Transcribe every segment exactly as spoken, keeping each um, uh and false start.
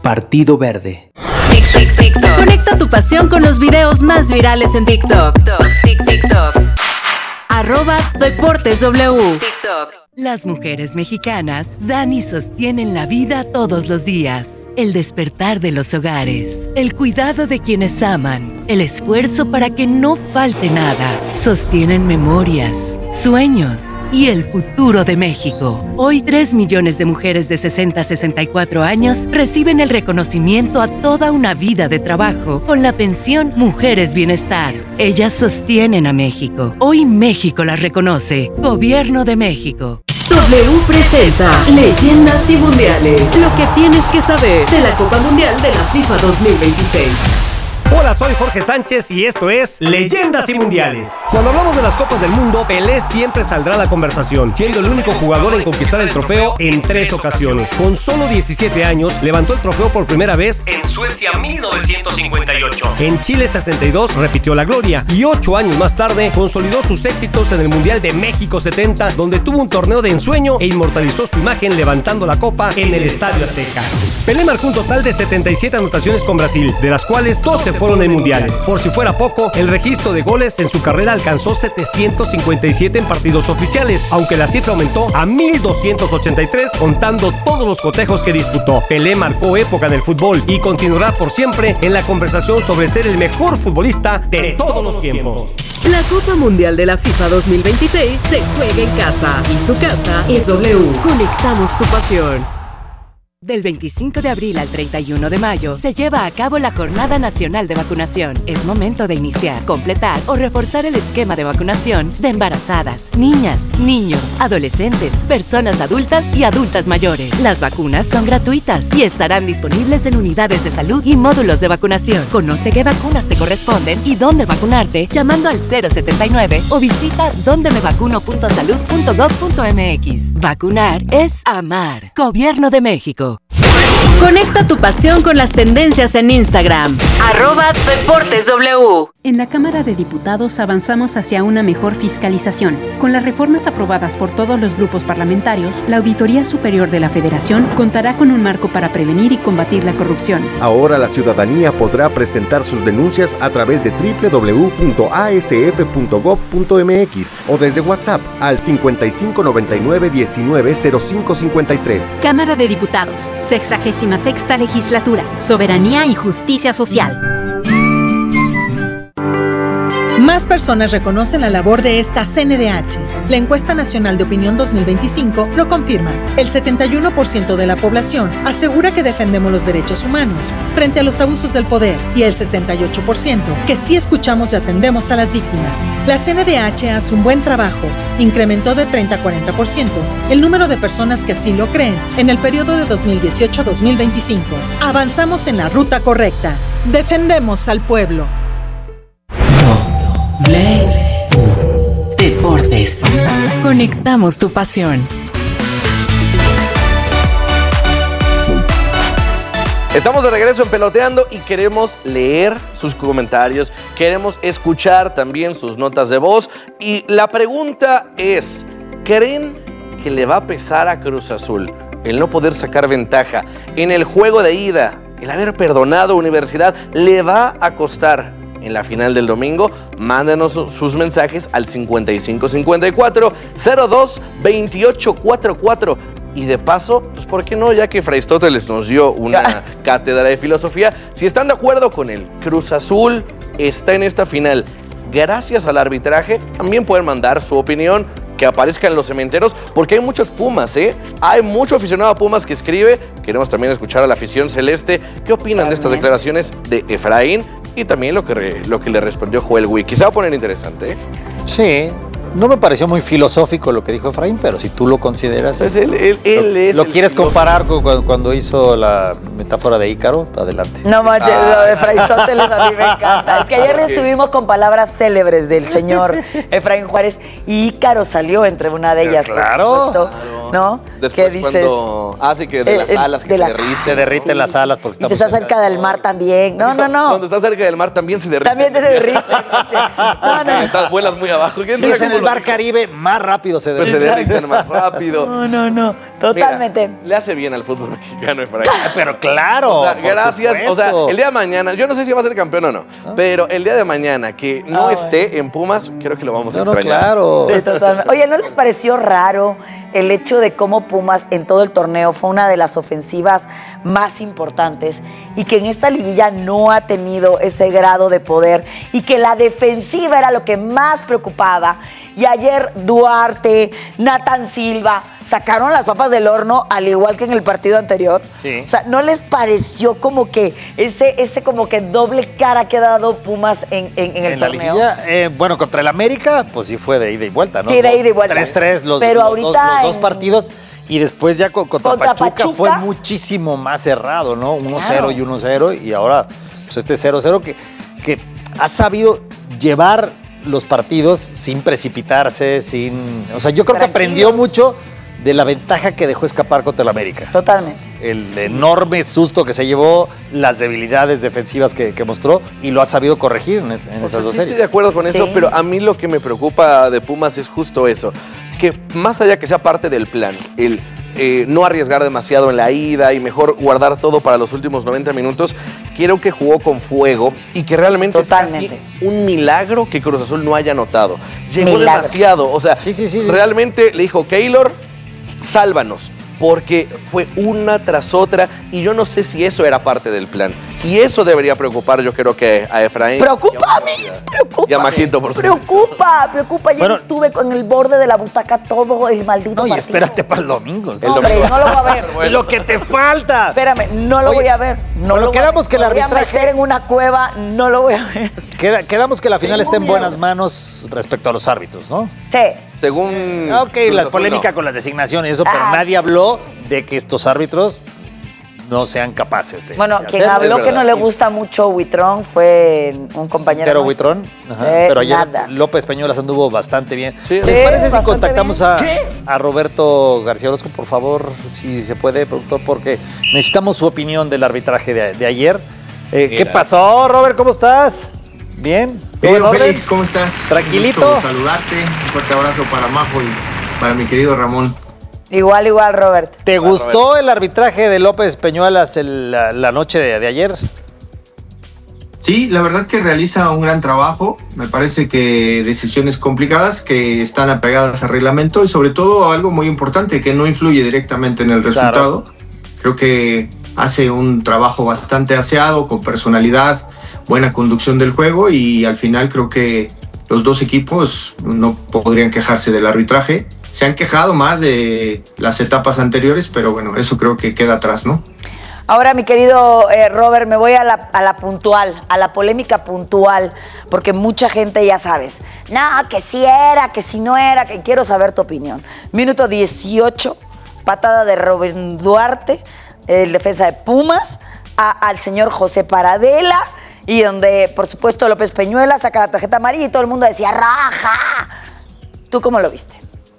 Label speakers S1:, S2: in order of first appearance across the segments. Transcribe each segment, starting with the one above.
S1: Partido Verde.
S2: Tic, tic, TikTok. Conecta tu pasión con los videos más virales en TikTok. Tic, TikTok. Arroba Deportes W. TikTok.
S3: Las mujeres mexicanas dan y sostienen la vida todos los días. El despertar de los hogares, el cuidado de quienes aman, el esfuerzo para que no falte nada. Sostienen memorias, sueños y el futuro de México. Hoy, tres millones de mujeres de sesenta a sesenta y cuatro años reciben el reconocimiento a toda una vida de trabajo con la pensión Mujeres Bienestar. Ellas sostienen a México. Hoy México las reconoce. Gobierno de México.
S4: W presenta Leyendas y Mundiales. Lo que tienes que saber de la Copa Mundial de la FIFA dos mil veintiséis.
S5: Hola, soy Jorge Sánchez y esto es Leyendas y Mundiales. Cuando hablamos de las Copas del Mundo, Pelé siempre saldrá a la conversación, siendo el único jugador en conquistar el trofeo en tres ocasiones. Con solo diecisiete años, levantó el trofeo por primera vez en Suecia mil novecientos cincuenta y ocho. En Chile sesenta y dos repitió la gloria y ocho años más tarde consolidó sus éxitos en el Mundial de México setenta, donde tuvo un torneo de ensueño e inmortalizó su imagen levantando la copa en el Estadio Azteca. Pelé marcó un total de setenta y siete anotaciones con Brasil, de las cuales doce fueron en mundiales. Por si fuera poco, el registro de goles en su carrera alcanzó setecientos cincuenta y siete en partidos oficiales, aunque la cifra aumentó a mil doscientos ochenta y tres contando todos los cotejos que disputó. Pelé marcó época en el fútbol y continuará por siempre en la conversación sobre ser el mejor futbolista de todos los tiempos.
S4: La Copa Mundial de la FIFA dos mil veintiséis se juega en casa y su casa es W. Conectamos tu pasión.
S3: Del veinticinco de abril al treinta y uno de mayo se lleva a cabo la Jornada Nacional de Vacunación. Es momento de iniciar, completar o reforzar el esquema de vacunación de embarazadas, niñas, niños, adolescentes, personas adultas y adultas mayores. Las vacunas son gratuitas y estarán disponibles en unidades de salud y módulos de vacunación. Conoce qué vacunas te corresponden y dónde vacunarte llamando al cero setenta y nueve o visita donde me vacuno punto salud punto gob punto mx. Vacunar es amar. Gobierno de México.
S2: Conecta tu pasión con las tendencias en Instagram. Arroba Deportes W.
S6: En la Cámara de Diputados avanzamos hacia una mejor fiscalización. Con las reformas aprobadas por todos los grupos parlamentarios, la Auditoría Superior de la Federación contará con un marco para prevenir y combatir la corrupción.
S7: Ahora la ciudadanía podrá presentar sus denuncias a través de doble u doble u doble u punto a s f punto gob punto mx o desde WhatsApp al cincuenta y cinco noventa y nueve diecinueve cero cinco cincuenta y tres.
S6: Cámara de Diputados, sexagésima sexta Legislatura, Soberanía y Justicia Social.
S8: Más personas reconocen la labor de esta C N D H. La Encuesta Nacional de Opinión dos mil veinticinco lo confirma. El setenta y uno por ciento de la población asegura que defendemos los derechos humanos frente a los abusos del poder y el sesenta y ocho por ciento que sí escuchamos y atendemos a las víctimas. La C N D H hace un buen trabajo. Incrementó de treinta a cuarenta por ciento el número de personas que así lo creen en el periodo de dos mil dieciocho a dos mil veinticinco. Avanzamos en la ruta correcta. Defendemos al pueblo.
S3: Deportes. Conectamos tu pasión.
S9: Estamos de regreso en Peloteando y queremos leer sus comentarios, queremos escuchar también sus notas de voz. Y la pregunta es, ¿creen que le va a pesar a Cruz Azul el no poder sacar ventaja en el juego de ida? El haber perdonado a Universidad le va a costar en la final del domingo. Mándanos sus mensajes al cincuenta y cinco cincuenta y cuatro cero dos veintiocho cuarenta y cuatro. Y de paso, pues ¿por qué no? Ya que Fray Aristóteles nos dio una cátedra de filosofía, si están de acuerdo con él, Cruz Azul está en esta final gracias al arbitraje, también pueden mandar su opinión, que aparezca en los cementeros, porque hay muchos Pumas, ¿eh? Hay mucho aficionado a Pumas que escribe. Queremos también escuchar a la afición celeste. ¿Qué opinan de estas declaraciones de Efraín? Y también lo que, re, lo que le respondió Joel Wiki. Se va a poner interesante, ¿eh?
S10: Sí. No me pareció muy filosófico lo que dijo Efraín, pero si tú lo consideras...
S9: Pues él, él, él
S10: lo,
S9: es
S10: ¿Lo quieres filósofo. comparar con cuando, cuando hizo la metáfora de Ícaro? Adelante.
S11: No manches, ah. lo de Fray Aristóteles a mí me encanta. Es que ayer okay. estuvimos con palabras célebres del señor Efraín Juárez y Ícaro salió entre una de ellas.
S10: Claro.
S11: Por supuesto, ¿no?
S9: Después
S11: ¿qué dices?
S9: Cuando... Ah, sí, que de las
S11: el,
S9: alas, que
S11: de
S9: se
S11: las
S9: derriten.
S10: Se derriten sí. las alas porque estamos...
S11: Y está cerca del mar también. No, no, no.
S9: Cuando estás cerca del mar también se derriten.
S11: También te se derriten. No, no.
S9: Estás, vuelas muy abajo.
S10: Si es en el mar Caribe, más rápido se derriten.
S9: Pues se derriten más rápido.
S11: No, no, no. Totalmente.
S9: Mira, le hace bien al fútbol mexicano, Efraín.
S10: Pero claro.
S9: O sea,
S10: por
S9: gracias.
S10: supuesto.
S9: O sea, el día de mañana, yo no sé si va a ser campeón o no, ¿no? Pero el día de mañana que no
S11: Ah,
S9: esté
S11: bueno.
S9: en Pumas, creo que lo vamos a
S10: No, no,
S9: extrañar.
S10: claro.
S11: Sí, totalmente. Oye, ¿no les pareció raro el hecho de cómo Pumas en todo el torneo fue una de las ofensivas más importantes y que en esta liguilla no ha tenido ese grado de poder y que la defensiva era lo que más preocupaba? Y ayer Duarte, Nathan Silva sacaron las papas del horno al igual que en el partido anterior.
S10: Sí.
S11: O sea, ¿no les pareció como que ese, ese como que doble cara que ha dado Pumas en, en, en el
S10: en la
S11: torneo?
S10: liguilla, eh, bueno, contra el América, pues sí fue de ida y vuelta, ¿no?
S11: Sí, de ida y vuelta.
S10: tres tres los,
S11: Pero
S10: los
S11: ahorita
S10: dos, los dos
S11: en-
S10: partidos. Y después ya con- contra,
S11: Contra
S10: Pachuca,
S11: Pachuca.
S10: fue muchísimo más cerrado, ¿no? uno cero
S11: Claro.
S10: y uno cero. Y ahora, pues este cero cero que, que ha sabido llevar los partidos sin precipitarse, sin... O sea, yo creo que
S11: Tranquilo.
S10: aprendió mucho de la ventaja que dejó escapar contra el América.
S11: Totalmente.
S10: El enorme susto que se llevó, las debilidades defensivas que, que mostró y lo ha sabido corregir en, en
S9: O
S10: estas
S9: sea,
S10: dos
S9: sí
S10: series.
S9: estoy de acuerdo con eso,
S11: Sí.
S9: pero a mí lo que me preocupa de Pumas es justo eso. Que más allá que sea parte del plan, el eh, no arriesgar demasiado en la ida y mejor guardar todo para los últimos noventa minutos, quiero que jugó con fuego y que realmente
S11: Totalmente.
S9: es casi un milagro que Cruz Azul no haya anotado. Llegó
S11: Milagro.
S9: demasiado, o sea,
S10: Sí, sí, sí, sí.
S9: realmente le dijo, Keylor, sálvanos. Porque fue una tras otra y yo no sé si eso era parte del plan. Y eso debería preocupar, yo creo que a Efraín.
S11: Preocupa a mí,
S9: y a-
S11: preocupa.
S9: Y a Majito, por supuesto.
S11: Preocupa, preocupa. Ayer
S10: Bueno.
S11: estuve con el borde de la butaca todo el maldito
S10: No, y
S11: partido.
S10: espérate para el domingo.
S11: No, hombre, no lo voy a ver.
S9: Bueno.
S10: Lo que te falta.
S11: Espérame, no lo
S10: Oye,
S11: voy a ver. No
S10: bueno,
S11: lo voy a
S10: quedamos
S11: ver.
S10: que el
S11: Me voy a
S10: arbitraje-
S11: meter en una cueva, no lo voy a ver.
S10: Queda- quedamos que la final
S11: Tengo
S10: está en
S11: miedo.
S10: buenas manos respecto a los árbitros, ¿no?
S11: Sí.
S9: Según.
S10: Ok,
S9: Cruz
S10: la
S9: Azul,
S10: polémica
S9: no.
S10: con las designaciones, eso, pero
S11: Ah.
S10: nadie habló de que estos árbitros no sean capaces de.
S11: Bueno,
S10: de
S11: quien
S10: hacerlo.
S11: habló
S9: es
S11: que no
S9: verdad.
S11: le gusta mucho Huitrón fue un compañero.
S10: Pero
S11: nuestro.
S10: Huitrón, ajá,
S11: Sí,
S10: pero ayer
S11: nada.
S10: López Peñuelas anduvo bastante bien.
S9: Sí.
S10: ¿Les
S11: Sí,
S10: parece si
S11: bastante
S10: contactamos
S11: bien.
S10: a,
S11: ¿Qué?
S10: a Roberto García Orozco, por favor, si se puede, productor, porque necesitamos su opinión del arbitraje de, de ayer? Eh, ¿Qué
S9: Mira.
S10: pasó, Robert? ¿Cómo estás? ¿Bien? ¿Todo en
S1: Querido
S10: orden?
S1: Félix, ¿cómo estás?
S10: Tranquilito.
S1: Un gusto saludarte. Un fuerte abrazo para Majo y para mi querido Ramón.
S11: Igual, igual, Robert.
S10: ¿Te
S9: Bueno,
S10: gustó el arbitraje de López Peñuelas el- la, la noche de, de ayer?
S1: Sí, la verdad que realiza un gran trabajo. Me parece que decisiones complicadas que están apegadas al reglamento y sobre todo algo muy importante que no influye directamente en el resultado. Creo que hace un trabajo bastante aseado, con personalidad, buena conducción del juego y al final creo que los dos equipos no podrían quejarse del arbitraje. Se han quejado más de las etapas anteriores, pero bueno, eso creo que queda atrás, ¿no?
S11: Ahora, mi querido eh, Robert, me voy a la, a la puntual, a la polémica puntual, porque mucha gente ya sabes, no, que si era, que si no era, que quiero saber tu opinión. Minuto dieciocho, patada de Robin Duarte, el defensa de Pumas, a- al señor José Paradela, y donde, por supuesto, López Peñuela saca la tarjeta amarilla y todo el mundo decía, ¡raja! ¿Tú cómo lo viste?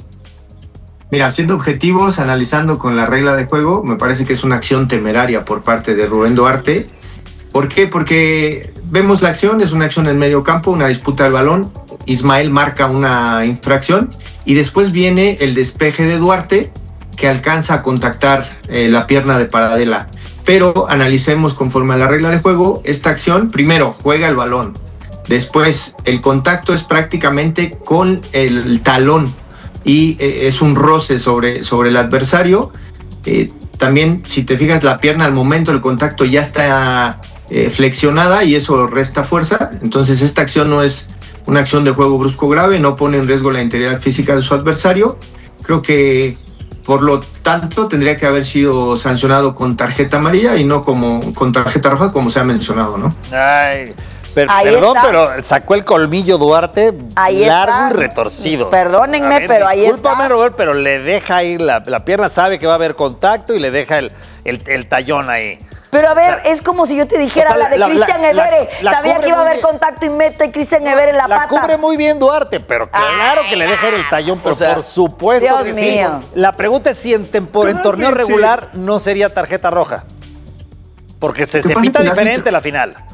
S1: Mira, siendo objetivos, analizando con la regla de juego, me parece que es una acción temeraria por parte de Rubén Duarte. ¿Por qué? Porque vemos la acción, es una acción en medio campo, una disputa del balón. Ismael marca una infracción y después viene el despeje de Duarte que alcanza a contactar eh, la pierna de Paradela. Pero analicemos conforme a la regla de juego, esta acción, primero juega el balón, después el contacto es prácticamente con el talón y eh, es un roce sobre, sobre el adversario. Eh, también, si te fijas, la pierna al momento del contacto ya está eh, flexionada y eso resta fuerza. Entonces, esta acción no es una acción de juego brusco grave, no pone en riesgo la integridad física de su adversario. Creo que, por lo tanto, tendría que haber sido sancionado con tarjeta amarilla y no como con tarjeta roja, como se ha mencionado, ¿no?
S10: Ay, per-
S11: Ahí
S10: perdón,
S11: está.
S10: pero sacó el colmillo Duarte
S11: Ahí
S10: largo
S11: está.
S10: y retorcido.
S11: Perdónenme,
S10: A ver,
S11: pero ahí
S10: discúlpame,
S11: está.
S10: Robert, pero le deja ir la, la pierna, sabe que va a haber contacto y le deja el, el, el tallón ahí.
S11: Pero a ver, es como si yo te dijera
S10: o sea,
S11: la de
S10: la-
S11: Cristian
S10: la-
S11: Evere.
S10: la- la
S11: Sabía
S10: cubre
S11: que iba a
S10: muy
S11: haber
S10: bien.
S11: contacto y mete Cristian Evere en la,
S10: La
S11: pata.
S10: cubre muy bien Duarte, pero claro que le deja ir el tallón, pero
S9: O sea,
S10: por supuesto
S11: Dios
S10: que
S11: mío.
S10: sí. La pregunta es si en, tempo- en torneo
S1: que sí.
S10: regular no sería tarjeta roja. Porque se,
S1: Lo que
S10: se
S1: pasa
S10: pita
S1: es que la
S10: diferente
S1: arbitra-
S10: la final.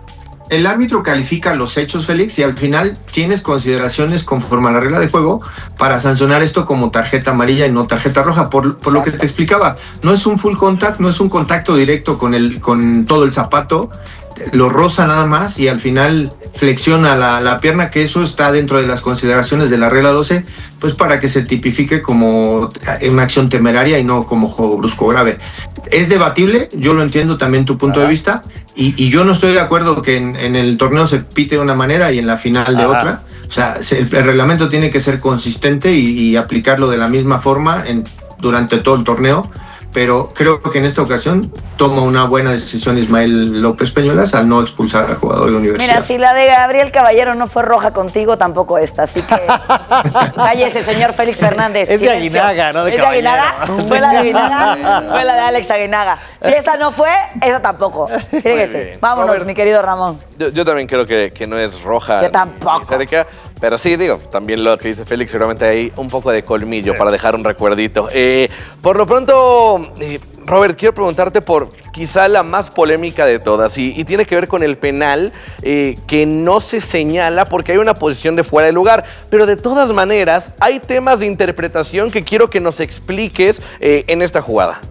S1: el árbitro califica los hechos, Félix, y al final tienes consideraciones conforme a la regla de juego para sancionar esto como tarjeta amarilla y no tarjeta roja, por, por lo que te explicaba. No es un full contact, no es un contacto directo con, el, con todo el zapato, lo roza nada más y al final flexiona la, la pierna, que eso está dentro de las consideraciones de la regla doce, pues para que se tipifique como una acción temeraria y no como juego brusco grave. Es debatible, yo lo entiendo también tu punto Ajá. de vista, y, y yo no estoy de acuerdo que en, en el torneo se pite de una manera y en la final de Ajá. otra. O sea, se, el, el reglamento tiene que ser consistente y, y aplicarlo de la misma forma en, durante todo el torneo. Pero creo que en esta ocasión toma una buena decisión Ismael López Peñuelas al no expulsar al jugador de la Universidad.
S11: Mira, si la de Gabriel Caballero no fue roja contigo, tampoco esta, así que cállese, señor Félix Fernández.
S10: Es de Aguinaga, no de
S11: ¿Es
S10: Caballero.
S11: ¿Es de Aguinaga? ¿Fue la de Aguinaga? Fue la de Alex Aguinaga. Si esa no fue, esa tampoco. Fíjese. Vámonos, ver, mi querido Ramón.
S9: Yo, yo también creo que, que no es roja.
S11: Yo tampoco.
S9: Cerca, pero sí, digo, también lo que dice Félix, seguramente hay un poco de colmillo para dejar un recuerdito. Eh, por lo pronto, eh, Robert, quiero preguntarte por quizá la más polémica de todas y, y tiene que ver con el penal eh, que no se señala porque hay una posición de fuera de lugar, pero de todas maneras hay temas de interpretación que quiero que nos expliques eh, en esta jugada.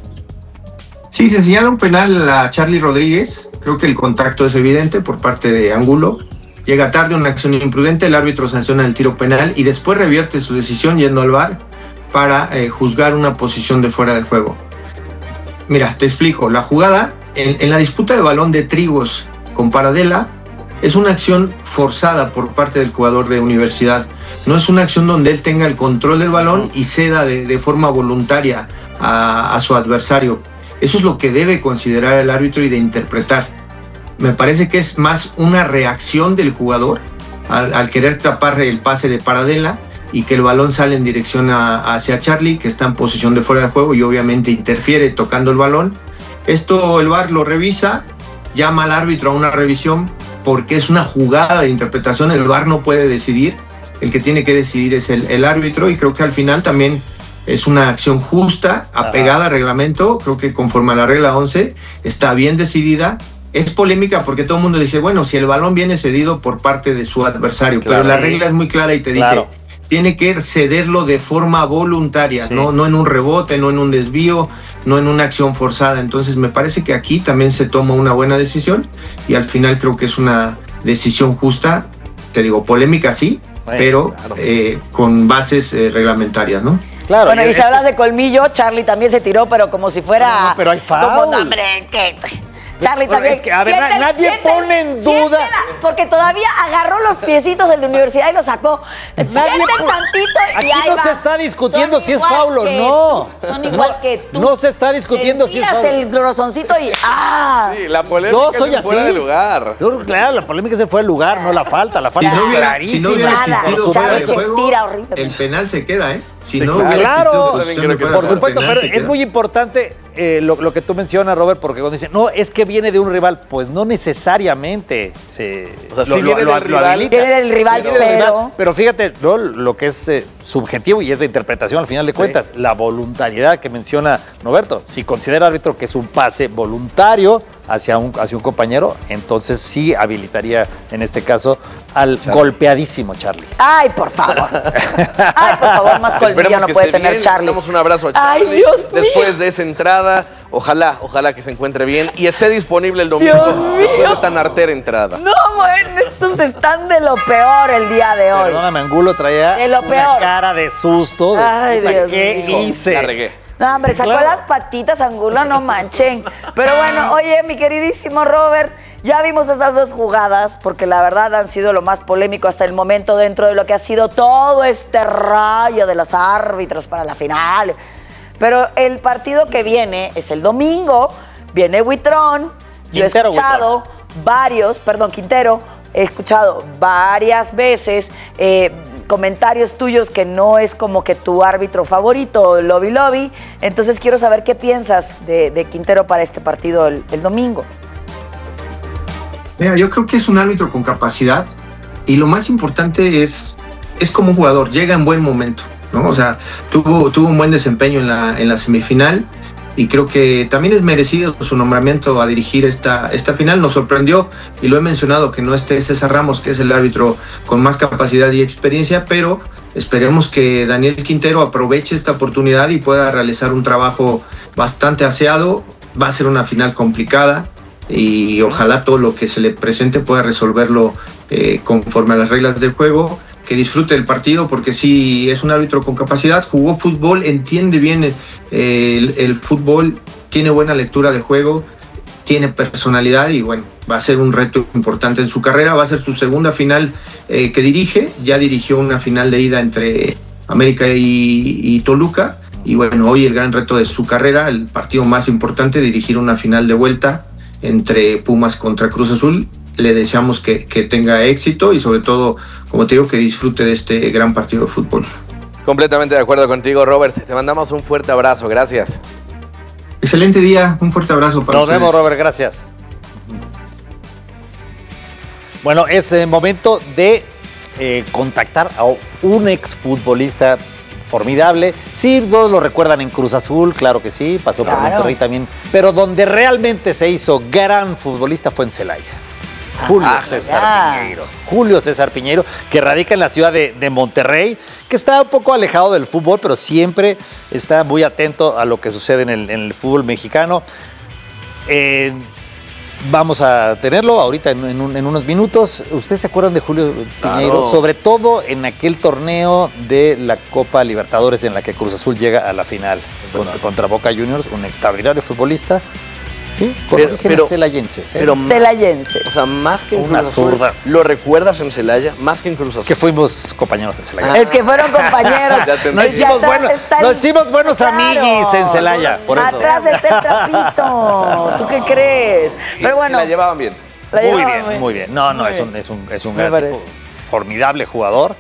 S1: Sí, se señala un penal a Charly Rodríguez, creo que el contacto es evidente por parte de Angulo. Llega tarde, una acción imprudente, el árbitro sanciona el tiro penal y después revierte su decisión yendo al V A R para eh, juzgar una posición de fuera de juego. Mira, te explico, la jugada en, en la disputa de balón de Trigos con Paradela es una acción forzada por parte del jugador de Universidad. No es una acción donde él tenga el control del balón y ceda de, de forma voluntaria a, a su adversario. Eso es lo que debe considerar el árbitro y de interpretar. Me parece que es más una reacción del jugador al, al querer tapar el pase de Paradela y que el balón sale en dirección a, hacia Charly, que está en posición de fuera de juego y obviamente interfiere tocando el balón. Esto el V A R lo revisa, llama al árbitro a una revisión porque es una jugada de interpretación, el V A R no puede decidir, el que tiene que decidir es el, el árbitro y creo que al final también es una acción justa, apegada al reglamento, creo que conforme a la regla once está bien decidida. Es polémica porque todo el mundo dice, bueno, si el balón viene cedido por parte de su adversario, claro, pero la regla es muy clara y te claro. dice, tiene que cederlo de forma voluntaria, sí. ¿no? no en un rebote, no en un desvío, no en una acción forzada. Entonces me parece que aquí también se toma una buena decisión y al final creo que es una decisión justa, te digo, polémica sí, bueno, pero claro. eh, con bases eh, reglamentarias, ¿no?
S11: Claro, bueno, y si hablas de colmillo, Charly también se tiró, pero como si fuera...
S10: No, no, pero hay foul.
S11: Como, no, hombre, ¿qué? Charly
S10: bueno,
S11: también.
S10: Es que, a ver,
S11: siéntela,
S10: nadie
S11: siéntela,
S10: pone en duda.
S11: Siéntela, porque todavía agarró los piecitos del de universidad y lo sacó.
S10: Nadie
S11: po- tantito y
S10: Aquí
S11: ahí
S10: no
S11: va.
S10: se está discutiendo
S11: Son
S10: si es foul o no.
S11: Tú, son igual
S10: no,
S11: que tú.
S10: No se está discutiendo si es foul.
S11: el rozoncito y ¡ah!
S9: Sí, la polémica
S10: no, soy
S9: es
S10: así.
S9: fuera de lugar.
S10: No, claro, la polémica se fue de lugar, no la falta. La falta
S1: si no
S10: es
S1: hubiera,
S10: clarísima.
S1: Si no hubiera existido fuera de
S11: se
S1: juego,
S11: tira horrible.
S1: el penal se queda, ¿eh? Si
S10: sí,
S1: no
S10: claro,
S1: hubiera
S10: claro,
S1: existido
S10: que por supuesto, pero es muy importante eh, lo, lo que tú mencionas, Robert, porque cuando dicen, no, es que viene de un rival, pues no necesariamente se
S9: o sea,
S10: lo,
S9: sí
S10: lo,
S9: viene
S10: lo,
S9: del
S10: lo
S9: rival,
S10: habilita.
S11: Viene del rival,
S10: sí, viene del
S11: pero...
S10: rival. Pero fíjate, ¿no? Lo que es eh, subjetivo y es de interpretación al final de sí. cuentas, la voluntariedad que menciona Roberto. Si considera el árbitro que es un pase voluntario hacia un, hacia un compañero, entonces sí habilitaría, en este caso, al Charly. golpeadísimo Charly.
S11: Ay, por favor. Ay, por favor, más colmillo no puede tener bien. Charly.
S9: Damos un abrazo a Charly.
S11: Ay, Dios
S9: Después
S11: mío.
S9: de esa entrada, ojalá, ojalá que se encuentre bien y esté disponible el domingo. Después de tan artera entrada.
S11: No, bueno, estos están de lo peor el día de hoy.
S10: Perdóname, Angulo traía
S11: de lo
S10: una
S11: peor.
S10: cara de susto. De,
S11: Ay, Dios
S10: ¿qué
S11: mío.
S10: hice?
S9: La regué.
S11: No, hombre,
S10: sí,
S11: sacó
S10: claro.
S11: las patitas, Angulo, no manchen. Pero bueno, oye, mi queridísimo Robert, ya vimos esas dos jugadas, porque la verdad han sido lo más polémico hasta el momento dentro de lo que ha sido todo este rayo de los árbitros para la final. Pero el partido que viene es el domingo, viene Huitrón. Yo he escuchado Huitrón. varios, perdón, Quintero, he escuchado varias veces eh, comentarios tuyos que no es como que tu árbitro favorito, Lobby Lobby. Entonces quiero saber qué piensas de, de Quintero para este partido el, el domingo.
S1: Mira, yo creo que es un árbitro con capacidad y lo más importante es, es como un jugador, llega en buen momento, ¿no? O sea, tuvo, tuvo un buen desempeño en la, en la semifinal y creo que también es merecido su nombramiento a dirigir esta, esta final. Nos sorprendió, y lo he mencionado, que no esté César Ramos, que es el árbitro con más capacidad y experiencia, pero esperemos que Daniel Quintero aproveche esta oportunidad y pueda realizar un trabajo bastante aseado. Va a ser una final complicada y ojalá todo lo que se le presente pueda resolverlo eh, conforme a las reglas del juego. Que disfrute el partido, porque sí es un árbitro con capacidad, jugó fútbol, entiende bien eh, el, el fútbol, tiene buena lectura de juego, tiene personalidad y bueno, va a ser un reto importante en su carrera. Va a ser su segunda final eh, que dirige. Ya dirigió una final de ida entre América y, y Toluca, y bueno, hoy el gran reto de su carrera, el partido más importante, dirigir una final de vuelta entre Pumas contra Cruz Azul. Le deseamos que, que tenga éxito y sobre todo, como te digo, que disfrute de este gran partido de fútbol.
S9: Completamente de acuerdo contigo, Robert. Te mandamos un fuerte abrazo. Gracias.
S1: Excelente día. Un fuerte abrazo para
S10: Nos
S1: ustedes.
S10: vemos, Robert. Gracias. Bueno, es el momento de eh, contactar a un exfutbolista formidable. Sí, todos lo recuerdan en Cruz Azul, claro que sí, pasó por
S11: Claro.
S10: Monterrey también, pero donde realmente se hizo gran futbolista fue en Celaya. Julio
S11: Ah,
S10: César
S11: ya.
S10: Piñeiro. Julio César Piñeiro, que radica en la ciudad de, de Monterrey, que está un poco alejado del fútbol, pero siempre está muy atento a lo que sucede en el, en el fútbol mexicano. Eh, vamos a tenerlo ahorita en, en un- en unos minutos. ¿Ustedes se acuerdan de Julio Piñeiro?
S9: Claro.
S10: Sobre todo en aquel torneo de la Copa Libertadores en la que Cruz Azul llega a la final contra, contra Boca Juniors, un extraordinario futbolista. Sí, con
S9: Pero-
S10: orígenes
S9: pero-
S10: celayenses, ¿eh?
S9: Pero
S11: Celayense.
S9: O sea, más que en
S10: Una
S9: Cruz Azul,
S10: zurda.
S9: ¿lo recuerdas en Celaya? Más que en Cruz Azul.
S10: Es que fuimos compañeros en Celaya.
S9: Ah.
S11: Es que fueron compañeros.
S9: Ya te
S10: Nos
S11: Es que
S10: hicimos
S11: atrás
S10: buenos-
S11: está el-
S10: nos hicimos buenos
S11: Claro.
S10: amiguis en Celaya, por eso.
S11: Atrás está el trapito. ¿Tú qué crees? Pero bueno.
S9: La llevaban bien.
S11: la
S10: Muy
S11: llevaban
S10: bien, muy bien. No, no,
S11: Muy
S10: es
S11: bien.
S10: un, es un, es un
S11: Me
S10: gran
S11: parece.
S10: tipo, formidable jugador.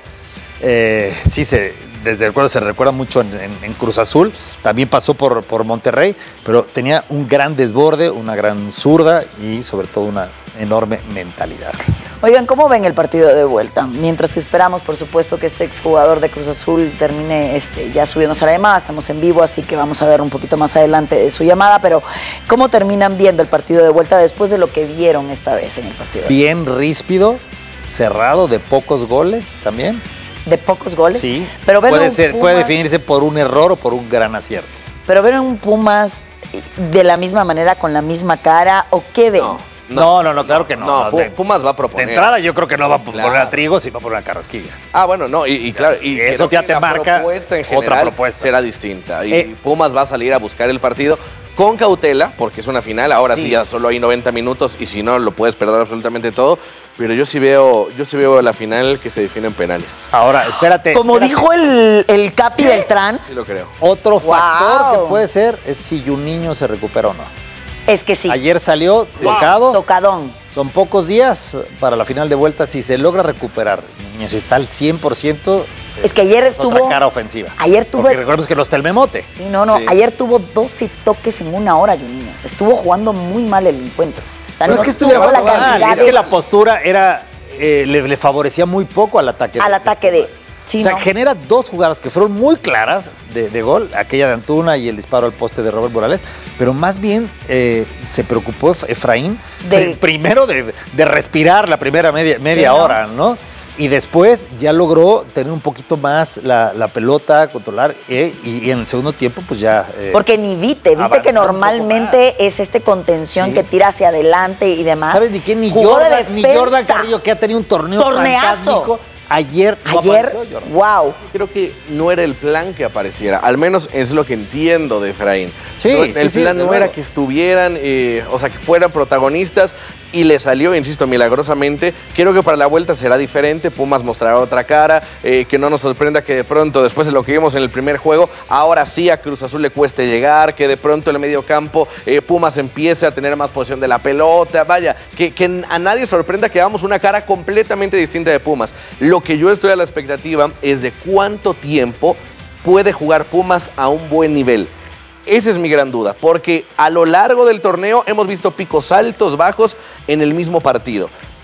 S10: Eh, sí, se, desde el recuerdo se recuerda mucho en, en- en Cruz Azul. También pasó por, por Monterrey, pero tenía un gran desborde, una gran zurda y sobre todo una enorme mentalidad.
S11: Oigan, ¿cómo ven el partido de vuelta? Mientras que esperamos, por supuesto, que este exjugador de Cruz Azul termine este, ya subiéndose a la llamada. Estamos en vivo, así que vamos a ver un poquito más adelante de su llamada. Pero, ¿cómo terminan viendo el partido de vuelta después de lo que vieron esta vez en el partido?
S10: Bien ríspido, cerrado, de pocos goles también.
S11: ¿De pocos goles?
S10: Sí,
S11: Pero ven
S10: puede,
S11: un
S10: ser,
S11: Pumas-
S10: puede definirse por un error o por un gran acierto.
S11: ¿Pero ven un Pumas de la misma manera, con la misma cara? ¿O qué ven?
S9: No.
S10: No, no, no, claro que no.
S9: No, Pu-
S10: de,
S9: Pumas va a
S10: de
S9: proponer.
S10: entrada yo creo que no va a poner
S9: Claro.
S10: a Trigo, sino va a poner a Carrasquilla.
S9: Ah, bueno, no, y, y claro, y
S10: Eso
S9: creo
S10: ya
S9: que
S10: te
S9: la
S10: marca
S9: propuesta en
S10: otra
S9: general
S10: propuesta.
S9: será distinta. Y
S10: Eh.
S9: Pumas va a salir a buscar el partido con cautela, porque es una final. Ahora sí.
S10: Sí.
S9: ya solo hay noventa minutos y si no, lo puedes perder absolutamente todo. Pero yo sí veo, yo sí veo la final que se define en penales.
S10: Ahora, espérate.
S11: Como
S10: espérate.
S11: dijo el, el Capi Beltrán,
S9: Sí lo creo.
S10: Otro
S11: Wow.
S10: factor que puede ser es si un niño se recupera o no.
S11: es que sí.
S10: Ayer salió tocado.
S11: Tocadón.
S10: Son pocos días para la final de vuelta. Si se logra recuperar, niño, si está al cien por ciento,
S11: Es que ayer
S10: es
S11: estuvo.
S10: otra cara ofensiva.
S11: Ayer tuvo.
S10: Porque recordemos que no está el memote.
S11: Sí, no, no.
S9: Sí.
S11: Ayer tuvo doce toques en una hora, Juninho. Estuvo jugando muy mal el encuentro. O sea,
S10: No es que estuviera
S11: tuvo la
S10: mal,
S11: cantidad
S10: es
S11: de-
S10: que la postura era eh, le, le favorecía muy poco al ataque.
S11: al ataque de. Sí,
S10: o sea,
S11: no.
S10: genera dos jugadas que fueron muy claras de, de gol, aquella de Antuna y el disparo al poste de Robert Morales, pero más bien eh, se preocupó Ef- Efraín
S11: De-
S10: eh, primero de, de respirar la primera media, media
S11: Sí, ¿no?
S10: hora, ¿no? Y después ya logró tener un poquito más la, la pelota, controlar, eh, y, y en el segundo tiempo pues ya... eh,
S11: Porque ni Vite, Vite
S10: avanzó
S11: que
S10: un poco
S11: normalmente es este contención
S10: Sí.
S11: que tira hacia adelante y demás.
S10: ¿Sabes ni quién? Ni
S11: Jugó de
S10: Jordan, ni
S11: defensa.
S10: Jordan Carrillo, que ha tenido un torneo
S11: Torneazo.
S10: fantástico. Ayer no
S11: Ayer,
S10: apareció Jordan.
S11: wow.
S9: Creo que no era el plan que apareciera. Al menos es lo que entiendo de Efraín.
S10: Sí,
S9: No,
S10: sí,
S9: el
S10: sí,
S9: plan
S10: desde
S9: no era
S10: luego.
S9: que estuvieran, eh, o sea, que fueran protagonistas y le salió, insisto, milagrosamente. Creo que para la vuelta será diferente. Pumas mostrará otra cara. eh, que no nos sorprenda que de pronto, después de lo que vimos en el primer juego, ahora sí a Cruz Azul le cueste llegar. Que de pronto en el medio campo eh, Pumas empiece a tener más posesión de la pelota. Vaya, que, que a nadie sorprenda que hagamos una cara completamente distinta de Pumas. Lo que yo estoy a la expectativa es de cuánto tiempo puede jugar Pumas a un buen nivel. Esa es mi gran duda, porque a lo largo del torneo hemos visto picos altos, bajos en el mismo partido.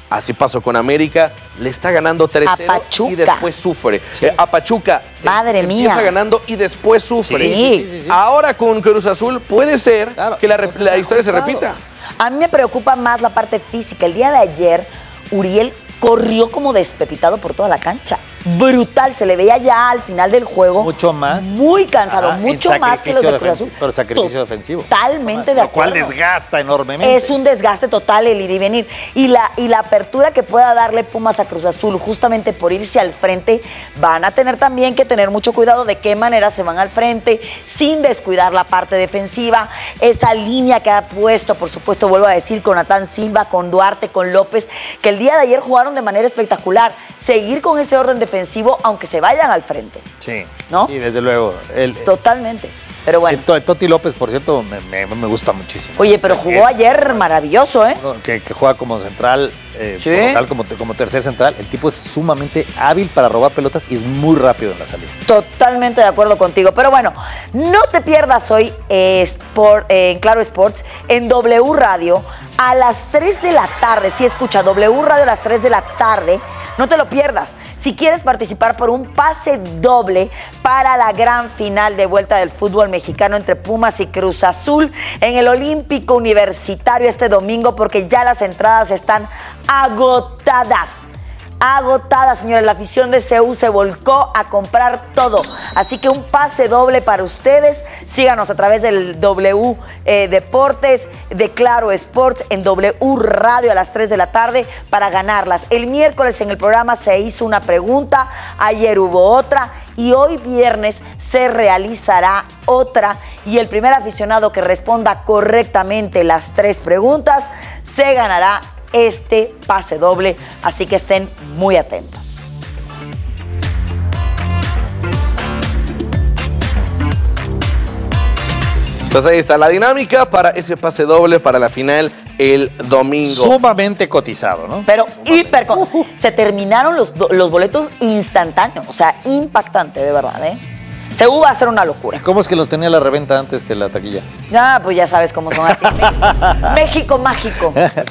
S9: Así pasó con América, le está ganando tres cero y después sufre. Sí. Eh, a Pachuca
S11: Madre
S9: eh,
S11: mía.
S9: empieza ganando y después sufre.
S11: Sí. Sí, sí, sí.
S9: Ahora con Cruz Azul puede ser claro, que la, la historia se repita.
S11: A mí me preocupa más la parte física. El día de ayer, Uriel corrió como despepitado por toda la cancha. Brutal, se le veía ya al final del juego.
S10: Mucho más.
S11: Muy cansado, Ajá, mucho más que los de Cruz Azul.
S10: Pero sacrificio defensivo.
S11: Totalmente de acuerdo.
S10: Lo cual desgasta enormemente.
S11: Es un desgaste total el ir y venir. Y la, y la apertura que pueda darle Pumas a Cruz Azul justamente por irse al frente, van a tener también que tener mucho cuidado de qué manera se van al frente, sin descuidar la parte defensiva. Esa línea que ha puesto, por supuesto, vuelvo a decir, con Natán Silva, con Duarte, con López, que el día de ayer jugaron de manera espectacular. Seguir con ese orden defensivo, aunque se vayan al frente.
S10: Sí,
S11: ¿no?
S10: Y desde luego. El,
S11: Totalmente. Pero bueno.
S10: El, el Toti López, por cierto, me, me, me gusta muchísimo.
S11: Oye, pero o sea, jugó que, ayer maravilloso, ¿eh?
S10: Que, que juega como central, eh,
S11: ¿Sí?
S10: como, tal, como, como tercer central. El tipo es sumamente hábil para robar pelotas y es muy rápido en la salida.
S11: Totalmente de acuerdo contigo. Pero bueno, no te pierdas hoy eh, Sport, eh, en Claro Sports, en W Radio, a las tres de la tarde. Sí, escucha, W Radio a las tres de la tarde. No te lo pierdas. Si quieres participar por un pase doble para la gran final de vuelta del fútbol mexicano entre Pumas y Cruz Azul en el Olímpico Universitario este domingo, porque ya las entradas están agotadas. Agotada, señores. La afición de C U se volcó a comprar todo. Así que un pase doble para ustedes. Síganos a través del W eh, Deportes, de Claro Sports, en W Radio a las tres de la tarde para ganarlas. El miércoles en el programa se hizo una pregunta, ayer hubo otra y hoy viernes se realizará otra. Y el primer aficionado que responda correctamente las tres preguntas se ganará este pase doble, así que estén muy atentos.
S9: Pues ahí está la dinámica para ese pase doble para la final el domingo.
S10: Sumamente cotizado, ¿no?
S11: Pero hiper... Uh-huh. Se terminaron los, los boletos instantáneos, o sea, impactante, de verdad, ¿eh? Se va a hacer una locura.
S10: ¿Cómo es que los tenía la reventa antes que la taquilla?
S11: Ah, pues ya sabes cómo son aquí. México mágico.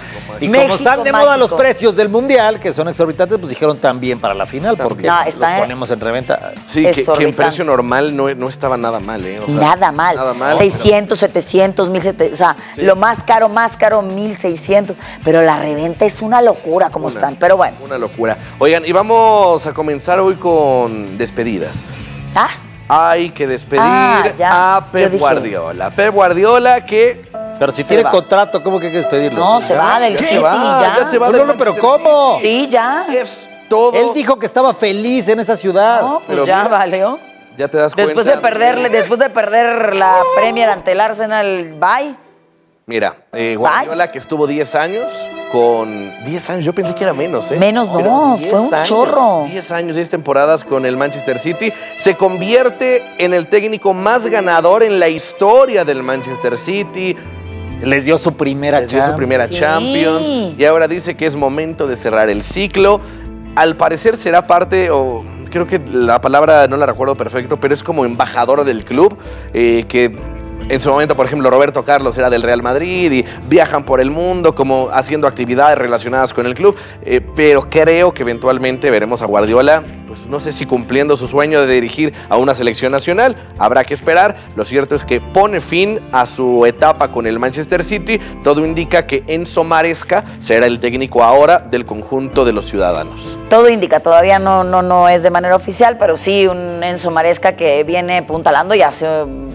S10: Y
S11: México
S10: como están de
S11: mágico.
S10: moda los precios del Mundial, que son exorbitantes, pues dijeron también para la final, porque
S11: no, está,
S10: los ponemos en reventa.
S9: Sí, que, que en precio normal no, no estaba nada mal, ¿eh? O sea,
S11: nada mal.
S9: Nada mal.
S11: seiscientos, setecientos, mil setecientos. O sea, sí. Lo más caro, más caro, mil seiscientos. Pero la reventa es una locura como una, están. Pero bueno.
S9: Una locura. Oigan, y vamos a comenzar hoy con despedidas.
S11: ¿Ah?
S9: Hay que despedir ah, a Pep Guardiola. Pep Guardiola que...
S10: Pero si tiene va. contrato, ¿cómo que hay que despedirlo?
S11: No, se ya, va del City, ya.
S9: ya se va
S10: no,
S9: del
S10: no, pero ¿cómo?
S11: Sí, ya.
S9: Es todo.
S10: Él dijo que estaba feliz en esa ciudad.
S11: No, pues pero ya mira, valió.
S9: Ya te das
S11: después
S9: cuenta.
S11: De perderle, después de perder la Premier ante el Arsenal, bye.
S9: Mira, eh, Guardiola bye. que estuvo diez años... Con diez años, yo pensé que era menos, ¿eh?
S11: Menos no, fue un
S9: años,
S11: chorro.
S9: diez años, diez temporadas con el Manchester City. Se convierte en el técnico más ganador en la historia del Manchester City.
S10: Les dio su primera
S9: Les dio
S10: Champions.
S9: su primera
S11: sí.
S9: Champions. Y ahora dice que es momento de cerrar el ciclo. Al parecer será parte, o creo que la palabra no la recuerdo perfecto, pero es como embajador del club, eh, que... En su momento, por ejemplo, Roberto Carlos era del Real Madrid y viajan por el mundo como haciendo actividades relacionadas con el club, eh, pero creo que eventualmente veremos a Guardiola, pues no sé si cumpliendo su sueño de dirigir a una selección nacional, habrá que esperar. Lo cierto es que pone fin a su etapa con el Manchester City. Todo indica que Enzo Maresca será el técnico ahora del conjunto de los ciudadanos.
S11: Todo indica, todavía no, no, no es de manera oficial, pero sí un Enzo Maresca que viene puntalando y hace...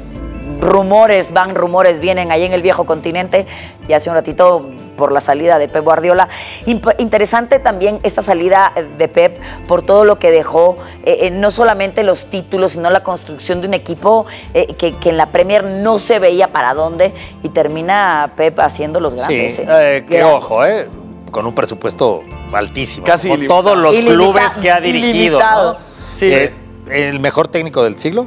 S11: rumores, van rumores, vienen ahí en el viejo continente y hace un ratito por la salida de Pep Guardiola. Imp- interesante también esta salida de Pep por todo lo que dejó, eh, eh, no solamente los títulos, sino la construcción de un equipo eh, que, que en la Premier no se veía para dónde y termina Pep haciendo los grandes.
S10: Sí,
S11: eh.
S10: eh, qué ojo, ¿eh? Con un presupuesto altísimo.
S9: Casi
S10: con
S9: ilimitado.
S10: todos los
S11: Ilimita-
S10: clubes que ha dirigido.
S11: ilimitado.
S10: ¿no?
S11: Sí.
S10: Eh, ¿El mejor técnico del siglo?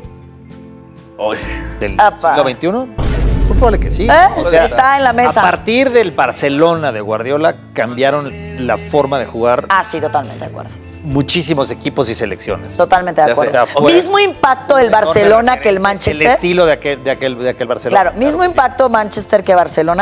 S9: Oye.
S10: ¿Del
S11: Apa.
S10: siglo veintiuno? Pues probable que sí.
S11: ¿Eh?
S10: O sea,
S11: está en la mesa.
S10: A partir del Barcelona de Guardiola cambiaron la forma de jugar
S11: Ah, sí, totalmente de acuerdo.
S10: muchísimos equipos y selecciones.
S11: Totalmente de
S10: Ya
S11: acuerdo.
S10: sea, fue-
S11: Mismo impacto el Barcelona que el Manchester.
S10: El estilo de aquel, de aquel, de aquel Barcelona.
S11: Claro, mismo
S10: que sí.
S11: impacto Manchester que Barcelona, no.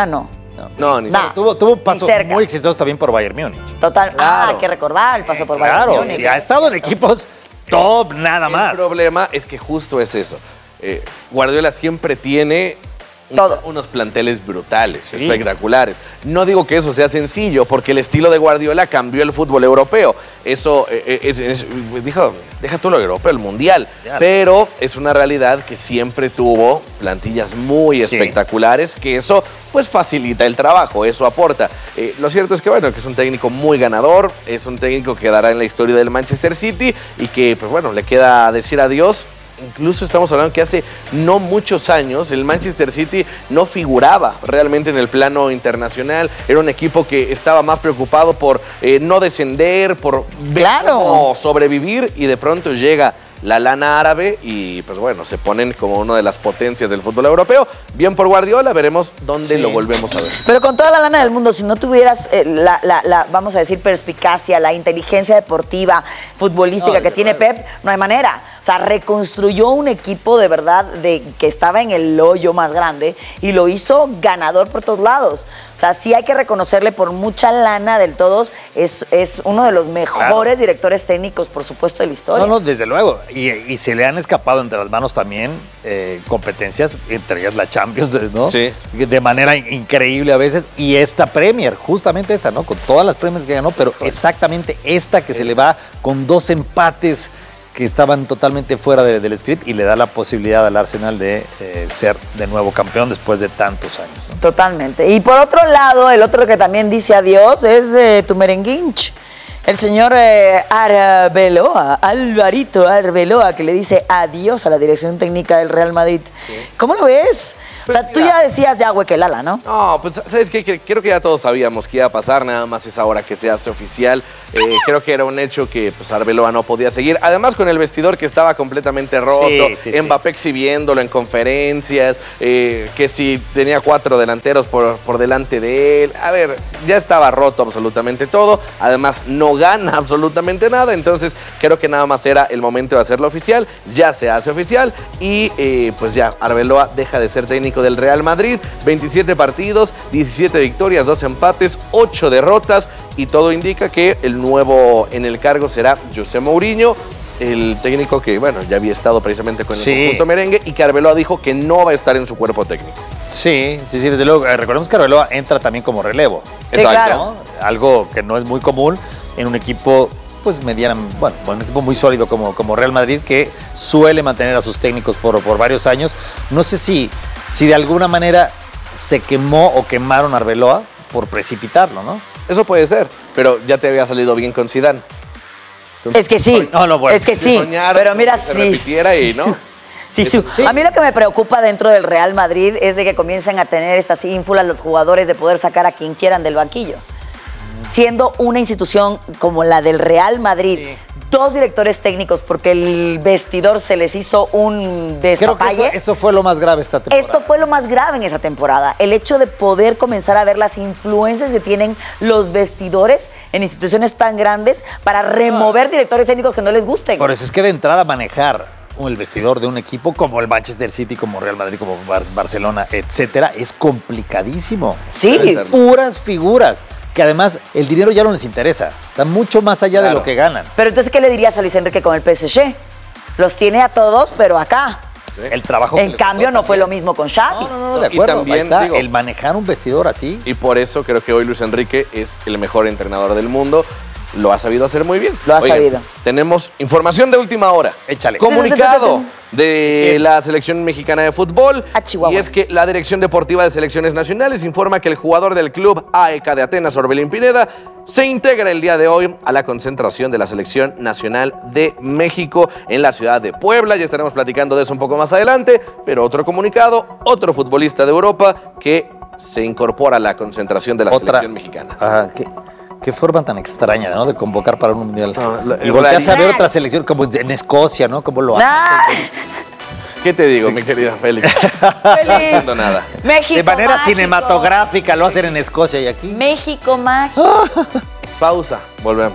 S9: No, ni
S11: Nah,
S9: cerca.
S10: Tuvo, tuvo un paso
S11: Ni cerca.
S10: muy exitoso también por Bayern Múnich.
S11: Total. Ah,
S9: Claro.
S11: hay que recordar el paso por
S10: Claro,
S11: Bayern Múnich.
S10: si ha estado en equipos top, nada más.
S9: El problema es que justo es eso. Eh, Guardiola siempre tiene un-
S11: Todo.
S9: unos planteles brutales,
S10: Sí.
S9: espectaculares. No digo que eso sea sencillo, porque el estilo de Guardiola cambió el fútbol europeo. Eso eh, es, es- dijo, deja tú lo europeo, el mundial.
S10: Ya.
S9: Pero es una realidad que siempre tuvo plantillas muy
S10: Sí.
S9: espectaculares, que eso pues facilita el trabajo, eso aporta. Eh, lo cierto es que bueno, que es un técnico muy ganador, es un técnico que quedará en la historia del Manchester City y que pues bueno, le queda decir adiós. Incluso estamos hablando que hace no muchos años el Manchester City no figuraba realmente en el plano internacional. Era un equipo que estaba más preocupado por eh, no descender, por ver
S11: Claro.
S9: cómo sobrevivir, y de pronto llega la lana árabe y pues bueno, se ponen como una de las potencias del fútbol europeo. Bien por Guardiola, veremos dónde
S10: Sí.
S9: lo volvemos a ver.
S11: Pero con toda la lana del mundo, si no tuvieras eh, la, la- la, vamos a decir, perspicacia, la inteligencia deportiva, futbolística
S10: No,
S11: que
S10: de
S11: tiene
S10: verdad.
S11: Pep, no hay manera. O sea, reconstruyó un equipo de verdad de que estaba en el hoyo más grande y lo hizo ganador por todos lados. O sea, sí hay que reconocerle por mucha lana del todos. Es, es uno de los mejores directores técnicos, por supuesto, de la historia.
S10: No, no, desde luego. Y, y se le han escapado entre las manos también eh, competencias, entre ellas la Champions, ¿no?
S9: Sí.
S10: De manera in- increíble a veces. Y esta Premier, justamente esta, ¿no? Con todas las Premiers que ganó, pero exactamente esta que se le va con dos empates que estaban totalmente fuera de- del script y le da la posibilidad al Arsenal de eh, ser de nuevo campeón después de tantos años, ¿no?
S11: Totalmente. Y por otro lado, el otro que también dice adiós es eh, tu merenguinch. El señor eh, Arbeloa, Alvarito Arbeloa, que le dice adiós a la dirección técnica del Real Madrid. ¿Cómo lo ves? O sea,
S9: Pues
S11: tú
S9: mira.
S11: ya decías ya huequelala, ¿no?
S9: No, pues sabes qué, creo que ya todos sabíamos que iba a pasar, nada más es ahora que se hace oficial. Eh, creo que era un hecho que pues Arbeloa no podía seguir, además con el vestidor que estaba completamente roto,
S10: Sí, sí, sí.
S9: Mbappé exhibiéndolo en conferencias, eh, que si tenía cuatro delanteros por, por delante de él. A ver, ya estaba roto absolutamente todo, además no gana absolutamente nada, entonces creo que nada más era el momento de hacerlo oficial. Ya se hace oficial y eh, pues ya Arbeloa deja de ser técnico del Real Madrid. veintisiete partidos, diecisiete victorias, dos empates, ocho derrotas, y todo indica que el nuevo en el cargo será José Mourinho, el técnico que, bueno, ya había estado precisamente con el
S10: Sí.
S9: conjunto merengue, y que Arbeloa dijo que no va a estar en su cuerpo técnico.
S10: Sí, sí, sí, desde luego. Eh, recordemos que Arbeloa entra también como relevo.
S11: Sí, claro.
S10: ¿no? Algo que no es muy común en un equipo, pues mediana, bueno, un equipo muy sólido como, como Real Madrid, que suele mantener a sus técnicos por, por varios años. No sé si, si de alguna manera se quemó o quemaron a Arbeloa por precipitarlo, ¿no?
S9: Eso puede ser, pero ya te había salido bien con Zidane.
S11: Es que sí.
S10: No, no, bueno,
S11: es que
S9: si
S11: sí.
S9: soñara
S11: Pero mira,
S9: que se
S11: sí.
S9: repitiera y, ¿no?
S11: sí, sí, sí.
S10: Sí.
S11: A mí lo que me preocupa dentro del Real Madrid es de que comiencen a tener estas ínfulas los jugadores de poder sacar a quien quieran del banquillo. Siendo una institución como la del Real Madrid,
S10: Sí.
S11: dos directores técnicos porque el vestidor se les hizo un
S10: Creo que
S11: despapalle.
S10: eso, eso fue lo más grave esta temporada.
S11: Esto fue lo más grave en esa temporada, el hecho de poder comenzar a ver las influencias que tienen los vestidores en instituciones tan grandes para remover directores técnicos que no les gusten.
S10: Por eso es que de entrada manejar el vestidor de un equipo como el Manchester City, como Real Madrid, como Bar- Barcelona, etcétera, es complicadísimo.
S11: Sí.
S9: Debe serlo.
S10: Puras figuras, que además el dinero ya no les interesa. Está mucho más allá de
S9: Claro.
S10: lo que ganan.
S11: Pero entonces, ¿qué le dirías a Luis Enrique con el P S G? Los tiene a todos, pero acá.
S10: El trabajo que
S11: En
S10: les
S11: cambio,
S10: costó
S11: no fue lo
S10: también.
S11: mismo con Xavi.
S10: No, no, no, de
S9: Y
S10: acuerdo.
S9: también,
S10: ahí está,
S9: digo-
S10: el manejar un vestidor así.
S9: Y por eso creo que hoy Luis Enrique es el mejor entrenador del mundo. Lo ha sabido hacer muy bien.
S11: Lo ha sabido.
S9: Tenemos información de última hora.
S10: Échale.
S9: Comunicado de la selección mexicana de fútbol.
S11: A Chihuahuas.
S9: Y es que la Dirección Deportiva de Selecciones Nacionales informa que el jugador del club A E K de Atenas, Orbelín Pineda, se integra el día de hoy a la concentración de la Selección Nacional de México en la ciudad de Puebla. Ya estaremos platicando de eso un poco más adelante. Pero otro comunicado, otro futbolista de Europa que se incorpora a la concentración de la
S10: Otra.
S9: selección mexicana.
S10: Ajá, qué, qué forma tan extraña, ¿no? De convocar para un mundial.
S9: No, lo-
S10: y
S9: el
S10: volteas a ver
S11: rarísimo.
S10: otra selección, como en Escocia, ¿no? Como lo
S11: ¡Ah!
S9: ¿Qué te digo, mi querida Félix? No
S11: ¡Feliz!
S9: entiendo nada.
S11: México
S10: De manera
S11: mágico.
S10: cinematográfica lo hacen en Escocia y aquí.
S11: México mágico.
S9: Pausa, volvemos.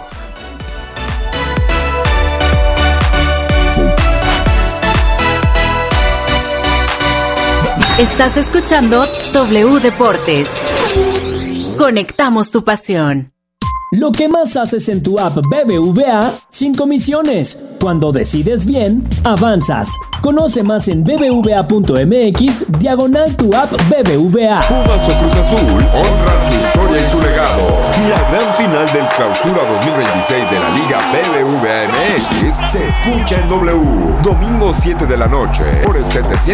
S2: Estás escuchando W Deportes. Conectamos tu pasión.
S12: Lo que más haces en tu app B B V A sin comisiones. Cuando decides bien, avanzas. Conoce más en bbva.mx diagonal tu app B B V A.
S13: Pumas o Cruz Azul honran su historia y su legado. La gran final del Clausura dos mil veintiséis de la Liga B B V A M X se escucha en W. Domingo siete de la noche por el setecientos